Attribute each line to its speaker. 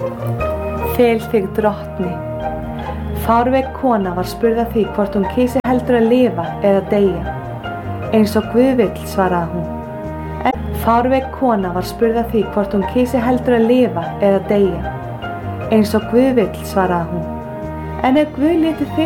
Speaker 1: Fel þig drottni. Fárveik kona var spurð að því hvort hún kysi heldur að lifa eða deyja. Eins og Guð vill, svaraði hún. Fárveik kona var spurð að því hvort hún kysi heldur að lifa eða deyja. Eins og Guð vill, svaraði hún. En ef Guð léti þig